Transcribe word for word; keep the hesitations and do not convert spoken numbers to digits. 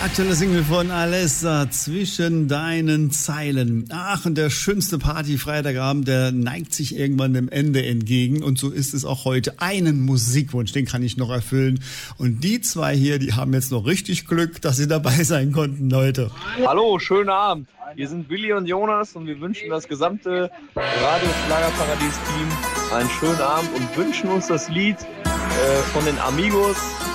aktuelle Single von Alessa, Zwischen deinen Zeilen. Ach, und der schönste Party-Freitagabend, der neigt sich irgendwann dem Ende entgegen. Und so ist es auch heute. Einen Musikwunsch, den kann ich noch erfüllen. Und die zwei hier, die haben jetzt noch richtig Glück, dass sie dabei sein konnten heute. Hallo, schönen Abend. Wir sind Willi und Jonas und wir wünschen das gesamte Radio Schlagerparadies-Team einen schönen Abend und wünschen uns das Lied äh, von den Amigos